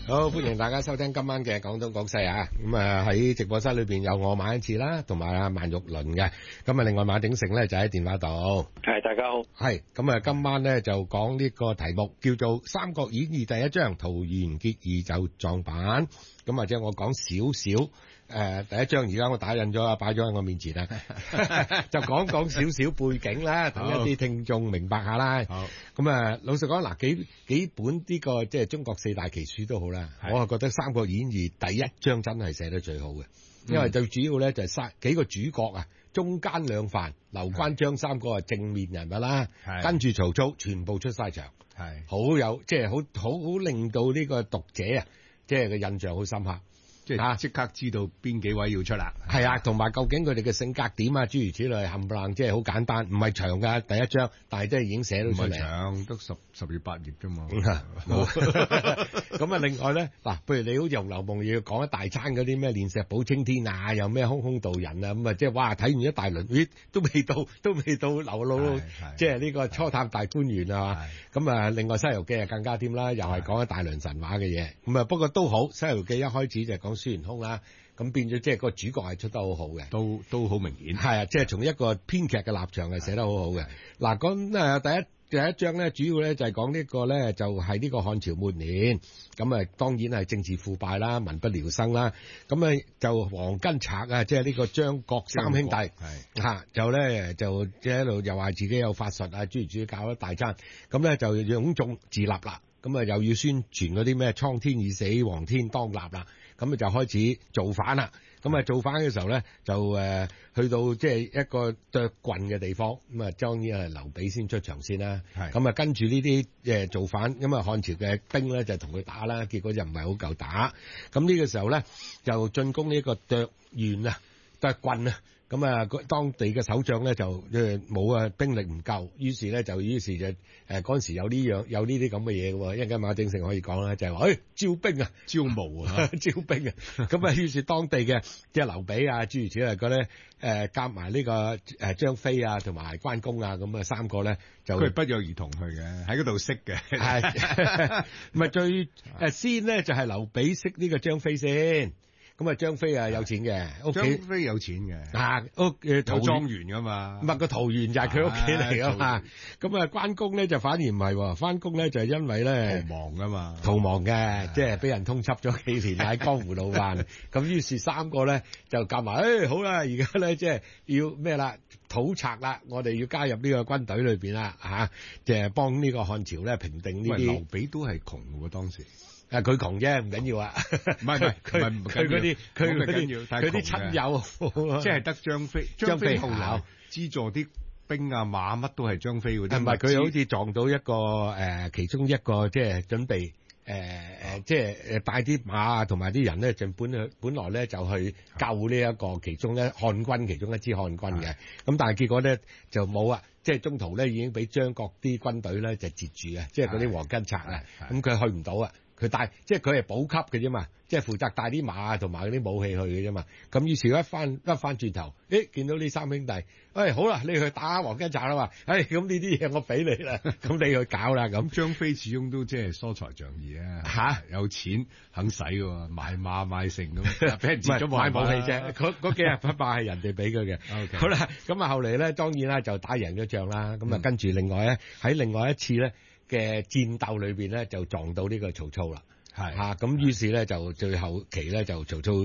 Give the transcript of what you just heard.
好，歡迎大家收聽今晚嘅廣東廣西啊！咁喺直播室裏邊有我馬恩賜啦，同埋阿萬玉麟嘅。咁另外馬鼎盛咧就喺電話度。 係，大家好。 係咁今晚咧就講呢個題目叫做《三國演義》第一章桃園結義就撞板。咁或者我講少少。第一章而家我打印咗擺咗喺我面前啦，就講少少背景啦，等一啲聽眾明白下啦。咁老實講嗱，幾本呢個即係中國四大奇書都好啦，我係覺得《三國演義》第一章真係寫得最好嘅，因為最主要咧就係幾個主角啊，中間兩範劉關張三個係正面人物啦，跟住曹操全部出晒場，係好有即係好令到呢個讀者啊，即係個印象好深刻。即刻知道邊幾位要出啦，係啊，同埋究竟佢哋嘅性格點啊，諸如此類，冚唪唥即係好簡單，唔係長㗎第一章，但係即係已經寫到出嚟。唔係長，得十頁8頁啫嘛。咁另外咧，嗱，譬如你好似《紅樓夢》要講一大餐嗰啲咩煉石補青天啊，又咩空空道人啊，咁即係哇睇完一大輪，咦都未到劉姥即係呢個初探大觀園啊。咁另外《西遊記》更加添啦，又係講一大輪神話嘅嘢。咁不過都好，《西遊記》一開始就係講孫悟空啦，咁變咗即係個主角係出得好好嘅，都好明顯。係啊，即係從一個編劇嘅立場係寫得好好嘅。嗱，咁第一章咧，主要咧就係講呢個咧，就係呢個漢朝末年，咁當然係政治腐敗啦，民不聊生啦。咁就黃巾賊啊，即係呢個張角三兄弟，就咧就即係喺度又話自己有法術啊，諸如此類搞一大餐，咁咧就擁眾自立啦。咁又要宣傳嗰啲咩蒼天已死，黃天當立啦。咁就開始造反啦。咁造反嘅時候咧，就去到即係一個剁棍嘅地方。咁當然係劉備先出場先啦。咁跟住呢啲造反，咁漢朝嘅兵咧就同佢打啦。結果就唔係好夠打。咁呢個時候咧就進攻呢個剁縣啊，剁棍啊。咁當地嘅首長咧就冇兵力唔夠，於是就嗰陣時有呢啲咁嘅嘢嘅喎，一陣間馬鼎盛可以講啦，就係話招兵啊，招募啊，招兵啊，咁於是當地嘅即係劉備啊，諸如此類嗰啲夾埋呢個張飛啊，同埋關公啊，咁三個咧就佢不約而同去嘅，喺嗰度識嘅，係咪最先咧就係劉備識呢個張飛先。咁張飛有錢嘅，張飛有錢嘅，有莊園噶嘛，唔係個桃園就係佢屋企嚟噶嘛。咁關公咧就反而唔係喎，關公咧就係因為咧逃亡噶嘛，逃亡嘅，即係俾人通緝咗幾年喺江湖度玩。咁於是三個咧就夾埋，好啦，而家咧即係要咩啦，討賊啦，我哋要加入呢個軍隊裏邊啦，即係幫呢個漢朝咧平定呢啲。劉備都係窮喎當時。佢窮啫，唔緊要啊！唔係佢嗰啲佢啲親友，即係得張飛後來資助啲兵啊馬乜都係張飛嗰啲。唔係佢好似撞到一個其中一個即係準備即係帶啲馬啊同埋啲人咧，就本來咧就去救呢一個其中漢軍其中一支漢軍嘅。咁但係結果咧就冇啊！即係中途咧已經俾張角啲軍隊咧就截住啊！即係嗰啲黃巾賊啊，咁佢去唔到啊！佢帶即係佢係補給嘅啫嘛，即係負責帶啲馬同埋嗰啲武器去嘅啫嘛。咁於是一翻轉頭，見到呢三兄弟，好啦，你去打黃巾賊啦嘛。咁呢啲嘢我俾你啦，咁你去搞啦。咁張飛始終都即係疏財仗義啊，有錢肯使喎，買馬買成咁，俾人截咗買武器啫。嗰幾日不敗係人哋俾佢嘅。Okay. 好啦，咁後嚟咧當然啦就打贏咗仗啦。咁跟住另外咧喺另外一次咧嘅戰鬥裏邊咧就撞到呢個曹操啦，咁於是咧就最後期咧就曹操